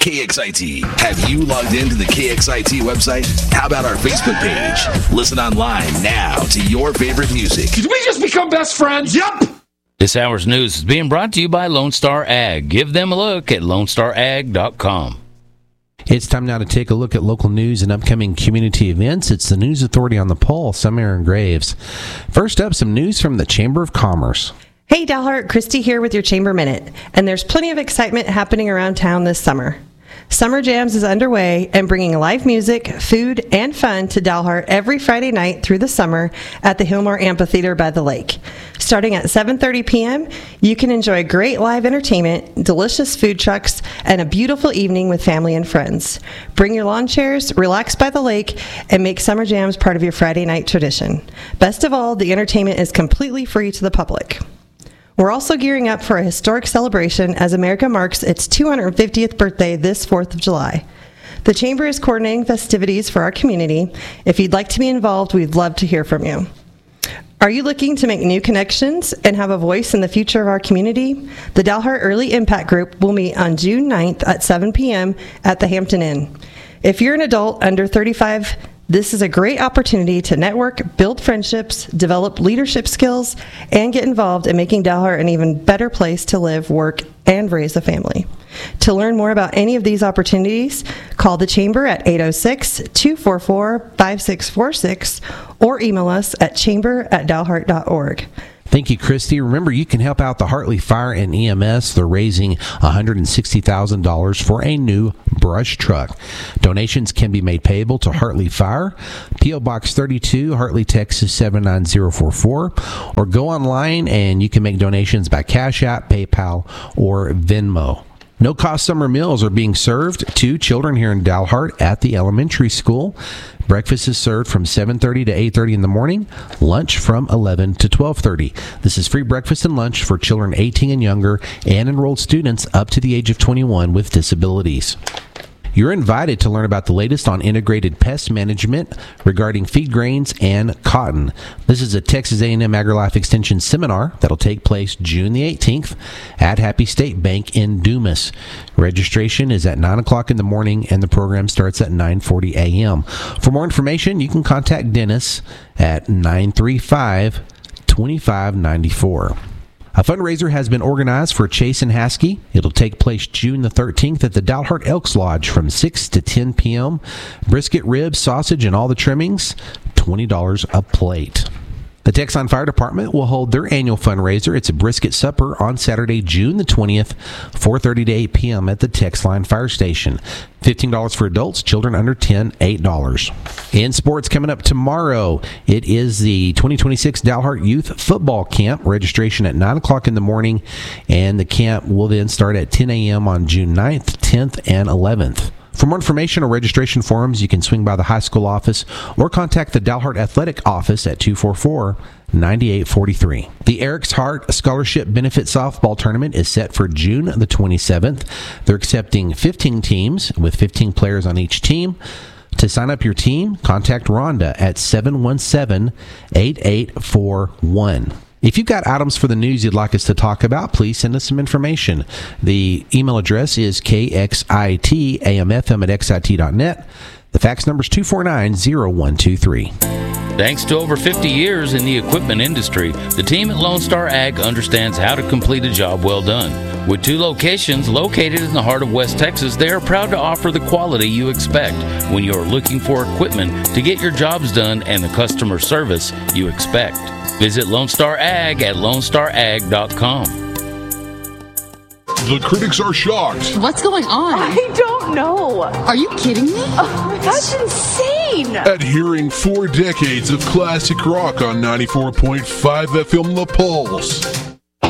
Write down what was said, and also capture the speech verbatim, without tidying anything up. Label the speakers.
Speaker 1: K X I T. Have you logged into the K X I T website? How about our Facebook page? Listen online now to your favorite music.
Speaker 2: Did we just become best friends? Yep!
Speaker 3: This hour's news is being brought to you by Lone Star Ag. Give them a look at lone star ag dot com.
Speaker 4: It's time now to take a look at local news and upcoming community events. It's the News Authority on the Pulse. I'm Aaron Graves. First up, some news from the Chamber of Commerce.
Speaker 5: Hey, Dalhart, Christy here with your Chamber Minute. And there's plenty of excitement happening around town this summer. Summer Jams is underway and bringing live music, food, and fun to Dalhart every Friday night through the summer at the Hillmore Amphitheater by the lake. Starting at seven thirty p.m., you can enjoy great live entertainment, delicious food trucks, and a beautiful evening with family and friends. Bring your lawn chairs, relax by the lake, and make Summer Jams part of your Friday night tradition. Best of all, the entertainment is completely free to the public. We're also gearing up for a historic celebration as America marks its two hundred fiftieth birthday this fourth of July. The Chamber is coordinating festivities for our community. If you'd like to be involved, we'd love to hear from you. Are you looking to make new connections and have a voice in the future of our community? The Dalhart Early Impact Group will meet on June ninth at seven p.m. at the Hampton Inn. If you're an adult under thirty-five, this is a great opportunity to network, build friendships, develop leadership skills, and get involved in making Dalhart an even better place to live, work, and raise a family. To learn more about any of these opportunities, call the Chamber at eight oh six, two four four, five six four six or email us at chamber at dalhart dot org.
Speaker 4: Thank you, Christy. Remember, you can help out the Hartley Fire and E M S. They're raising one hundred sixty thousand dollars for a new brush truck. Donations can be made payable to Hartley Fire, P O. Box thirty-two, Hartley, Texas seven nine zero four four, or go online and you can make donations by Cash App, PayPal, or Venmo. No-cost summer meals are being served to children here in Dalhart at the elementary school. Breakfast is served from seven thirty to eight thirty in the morning, lunch from eleven to twelve thirty. This is free breakfast and lunch for children eighteen and younger and enrolled students up to the age of twenty-one with disabilities. You're invited to learn about the latest on integrated pest management regarding feed grains and cotton. This is a Texas A and M AgriLife Extension seminar that'll take place June the eighteenth at Happy State Bank in Dumas. Registration is at nine o'clock in the morning and the program starts at nine forty a.m. For more information, you can contact Dennis at nine three five, two five nine four. A fundraiser has been organized for Chase and Haskey. It'll take place June the thirteenth at the Dalhart Elks Lodge from six to ten p.m. Brisket, ribs, sausage, and all the trimmings, twenty dollars a plate. The Texon Fire Department will hold their annual fundraiser. It's a brisket supper on Saturday, June the twentieth, four thirty to eight p.m. at the Texline Fire Station. fifteen dollars for adults, children under ten, eight dollars. In sports coming up tomorrow, it is the twenty twenty-six Dalhart Youth Football Camp. Registration at nine o'clock in the morning, and the camp will then start at ten a.m. on June ninth, tenth, and eleventh. For more information or registration forms, you can swing by the high school office or contact the Dalhart Athletic Office at two four four, nine eight four three. The Eric's Hart Scholarship Benefit Softball Tournament is set for June the twenty-seventh. They're accepting fifteen teams with fifteen players on each team. To sign up your team, contact Rhonda at seven one seven, eight eight four one. If you've got items for the news you'd like us to talk about, please send us some information. The email address is k x i t a m f m at x i t dot net. The fax number is two four nine, zero one two three.
Speaker 3: Thanks to over fifty years in the equipment industry, the team at Lone Star Ag understands how to complete a job well done. With two locations located in the heart of West Texas, they are proud to offer the quality you expect when you are looking for equipment to get your jobs done and the customer service you expect. Visit Lone Star Ag at lone star ag dot com.
Speaker 6: The critics are shocked.
Speaker 7: What's going on?
Speaker 8: I don't know.
Speaker 7: Are you kidding me?
Speaker 8: Oh, that's insane.
Speaker 6: At hearing four decades of classic rock on ninety-four point five F M The Pulse.